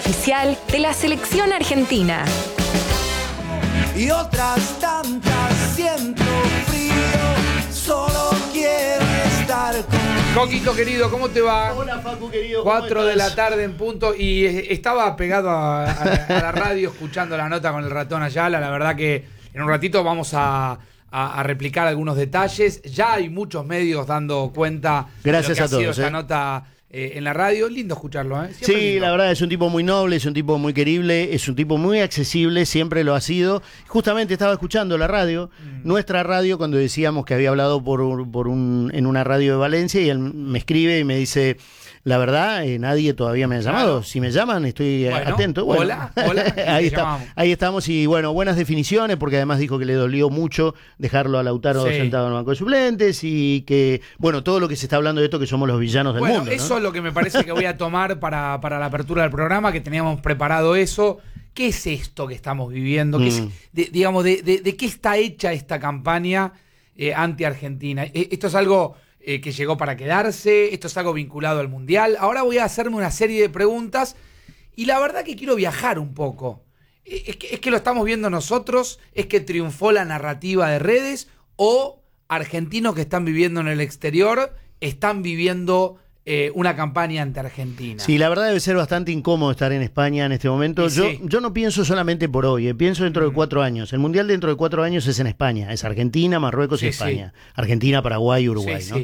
oficial de la selección argentina. Y otras tantas siento frío, solo quiero estar con... Coquito querido, ¿cómo te va? Hola Facu querido. 4 de la tarde en punto y estaba pegado a la radio escuchando la nota con el ratón Ayala. La verdad que en un ratito vamos a replicar algunos detalles. Ya hay muchos medios dando cuenta Gracias de lo que a ha sido todos, esta nota en la radio. Lindo escucharlo, ¿eh? Siempre Sí, lindo. la verdad es un tipo muy noble, es un tipo muy querible, es un tipo muy accesible, siempre lo ha sido. Justamente estaba escuchando la radio, nuestra radio, cuando decíamos que había hablado en una radio de Valencia, y él me escribe y me dice: la verdad, nadie todavía me ha llamado. Claro. Si me llaman, estoy Bueno, atento. Bueno, hola, ahí estamos. Y bueno, buenas definiciones, porque además dijo que le dolió mucho dejarlo a Lautaro sentado en el banco de suplentes, y que, bueno, todo lo que se está hablando de esto, que somos los villanos del mundo, ¿no? Eso es lo que me parece que voy a tomar para la apertura del programa, que teníamos preparado eso. ¿Qué es esto que estamos viviendo? ¿Qué es, de qué está hecha esta campaña anti-Argentina? Esto es algo que llegó para quedarse, esto es algo vinculado al Mundial. Ahora voy a hacerme una serie de preguntas y la verdad que quiero viajar un poco. ¿Es que lo estamos viendo nosotros? ¿Es que triunfó la narrativa de redes? ¿O argentinos que están viviendo en el exterior están viviendo una campaña ante Argentina? Sí, la verdad debe ser bastante incómodo estar en España en este momento. Yo no pienso solamente por hoy, pienso dentro de 4 años. El Mundial dentro de 4 años es en España, es Argentina, Marruecos y España. Sí. Argentina, Paraguay, Uruguay, ¿no?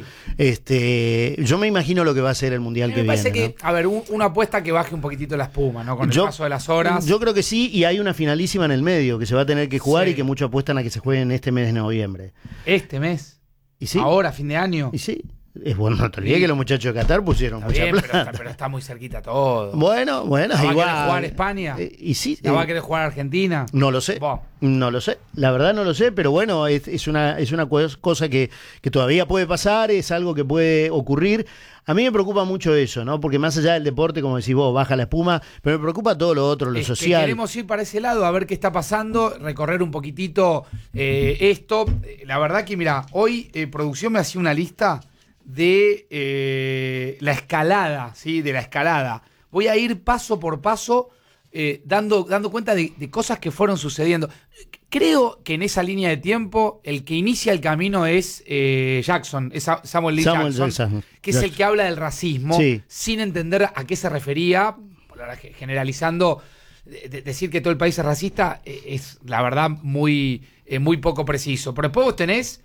Sí. Yo me imagino lo que va a ser el Mundial que viene. Me parece que, a ver, una apuesta que baje un poquitito la espuma, ¿no? Con el paso de las horas. Yo creo que sí, y hay una finalísima en el medio que se va a tener que jugar y que muchos apuestan a que se juegue en este mes de noviembre. ¿Este mes? ¿Y sí? Ahora, fin de año. ¿Y sí? Es bueno, no te olvides que los muchachos de Qatar pusieron mucha plata. Pero está muy cerquita todo. Bueno, ¿La igual. va a querer jugar España? Y sí. ¿La va a querer jugar Argentina? No lo sé. No lo sé. La verdad no lo sé, pero bueno, es una cosa que todavía puede pasar, es algo que puede ocurrir. A mí me preocupa mucho eso, ¿no? Porque más allá del deporte, como decís vos, baja la espuma, pero me preocupa todo lo otro, lo social. Queremos ir para ese lado, a ver qué está pasando, recorrer un poquitito esto. La verdad que, mira, hoy producción me hacía una lista de la escalada, ¿sí? De la escalada. Voy a ir paso por paso dando cuenta de cosas que fueron sucediendo. Creo que en esa línea de tiempo el que inicia el camino es Jackson, es Samuel L. Jackson, que es el que habla del racismo, sin entender a qué se refería, generalizando. Decir que todo el país es racista es, la verdad, muy poco preciso. Pero después vos tenés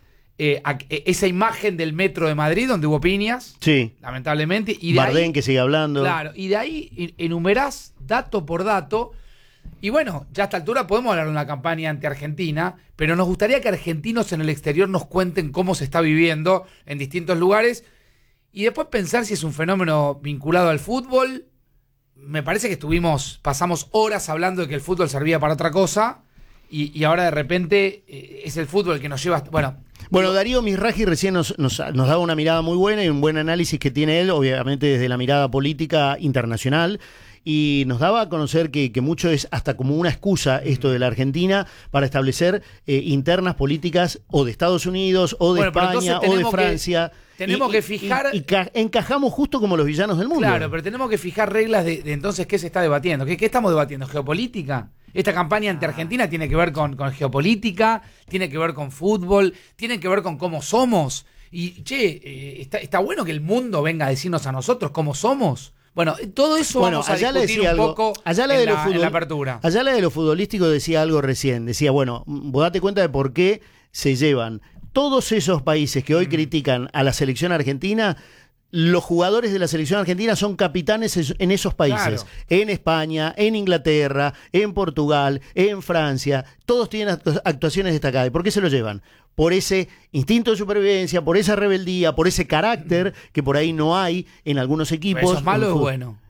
esa imagen del metro de Madrid donde hubo piñas, lamentablemente, y de Bardem ahí, que sigue hablando, claro, y de ahí enumerás dato por dato, y bueno, ya a esta altura podemos hablar de una campaña anti-Argentina, pero nos gustaría que argentinos en el exterior nos cuenten cómo se está viviendo en distintos lugares, y después pensar si es un fenómeno vinculado al fútbol. Me parece que pasamos horas hablando de que el fútbol servía para otra cosa, y ahora de repente es el fútbol el que nos lleva... Bueno, Darío Mizrahi recién nos daba una mirada muy buena y un buen análisis que tiene él, obviamente desde la mirada política internacional, y nos daba a conocer que mucho es hasta como una excusa esto de la Argentina para establecer internas políticas o de Estados Unidos o de España o de Francia. Tenemos que fijar... Y encajamos justo como los villanos del mundo. Claro, pero tenemos que fijar reglas de entonces qué se está debatiendo. ¿Qué estamos debatiendo? ¿Geopolítica? Esta campaña anti-Argentina tiene que ver con geopolítica, tiene que ver con fútbol, tiene que ver con cómo somos. Y, está bueno que el mundo venga a decirnos a nosotros cómo somos. Bueno, todo eso vamos a discutir un poco en la apertura. Ayala de lo futbolístico decía algo recién. Decía, bueno, vos date cuenta de por qué se llevan todos esos países que hoy critican a la selección argentina. Los jugadores de la selección argentina son capitanes en esos países, en España, en Inglaterra, en Portugal, en Francia, todos tienen actuaciones destacadas. ¿Y por qué se lo llevan? Por ese instinto de supervivencia, por esa rebeldía, por ese carácter que por ahí no hay en algunos equipos. ¿Eso es malo o es bueno?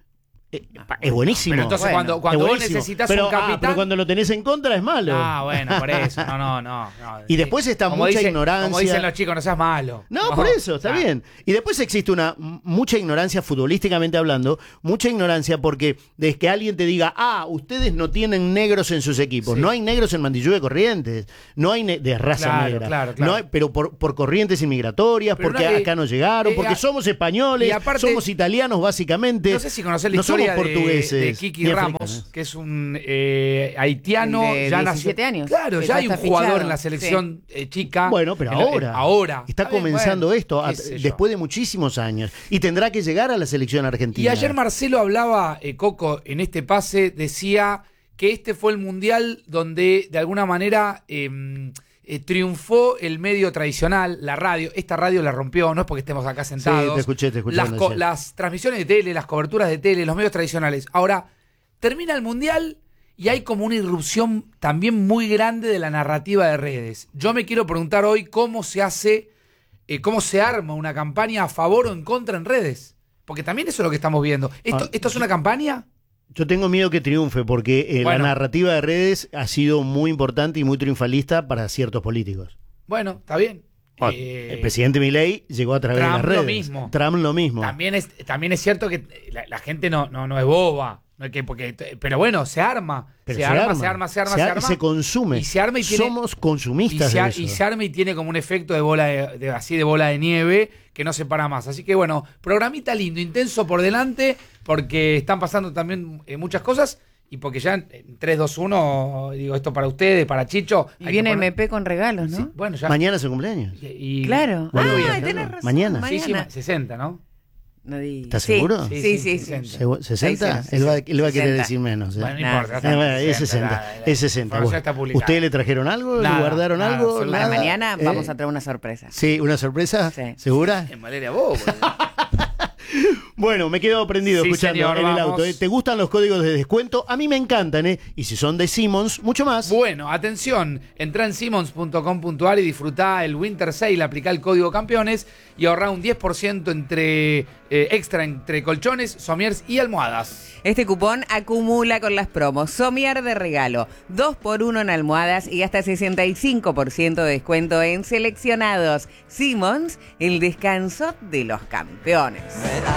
Es buenísimo. Pero entonces cuando vos necesitas un capitán... pero cuando lo tenés en contra es malo. Ah, bueno, por eso. No. Y después está mucha ignorancia. Como dicen los chicos, no seas malo. No, por eso, está bien. Y después existe mucha ignorancia, futbolísticamente hablando, mucha ignorancia porque desde que alguien te diga, ustedes no tienen negros en sus equipos. No hay negros en Mandillú de Corrientes. No hay de raza negra. Claro. No hay, pero por corrientes inmigratorias, pero porque acá no llegaron, porque somos españoles, aparte, somos italianos básicamente. No sé si conocés la historia historia portugueses, de Kiki ni Ramos, africanos. que es un haitiano. De Ya 17 años. Claro, Que ya ya hay un está jugador fichado. en la selección chica. Bueno, pero ahora. ahora. Está bien, comenzando bueno, esto qué sé yo. después de muchísimos años. Y tendrá que llegar a la selección argentina. Y ayer Marcelo hablaba, Coco, en este pase, decía que este fue el mundial donde de alguna manera triunfó el medio tradicional, la radio. Esta radio la rompió, no es porque estemos acá sentados. Sí, te escuché. Las transmisiones de tele, las coberturas de tele, los medios tradicionales. Ahora, termina el mundial y hay como una irrupción también muy grande de la narrativa de redes. Yo me quiero preguntar hoy cómo se hace, cómo se arma una campaña a favor o en contra en redes. Porque también eso es lo que estamos viendo. ¿Esto es una campaña? Yo tengo miedo que triunfe porque Bueno. la narrativa de redes ha sido muy importante y muy triunfalista para ciertos políticos. Bueno, está bien. El presidente Milei llegó a través de las Trump redes. lo mismo. Trump lo mismo. También es cierto que la gente no es boba. No es que pero bueno, se arma. Pero se arma. Se consume. Y se arma y tiene, Somos consumistas de eso. y se arma y tiene como un efecto de bola de bola de nieve que no se para más. Así que bueno, programita lindo, intenso por delante, porque están pasando también muchas cosas y porque ya en 3, 2, 1, digo esto para ustedes, para Chicho. Y hay viene que poner- MP con regalos, ¿no? Sí, bueno, ya. Mañana es su cumpleaños. Claro. Bueno, bien, Tenés claro. razón. Mañana. Sí, sí, 60, ¿no? No di- ¿Estás sí. seguro? Sí. 60. ¿60? Sí, Él va a querer 60. decir menos. ¿eh? Bueno, no Nah, importa. Bueno, es 60. Es 60. Información Bueno, está publicada. ¿ustedes le trajeron algo? Nada, ¿Le guardaron nada, algo? absolutamente. Para Nada. mañana vamos a traer una sorpresa. Sí, ¿una sorpresa? Sí. ¿Segura? En Valeria vos, Bueno, me quedo prendido Sí, escuchando señor, en el vamos. auto. ¿Eh? ¿Te gustan los códigos de descuento? A mí me encantan, ¿eh? Y si son de Simmons, mucho más. Bueno, atención, entra en simmons.com.ar y disfrutá el Winter Sale, aplicá el código campeones y ahorrá un 10% extra entre colchones, somiers y almohadas. Este cupón acumula con las promos Somier de regalo, 2x1 en almohadas y hasta 65% de descuento en seleccionados. Simmons, el descanso de los campeones. Verás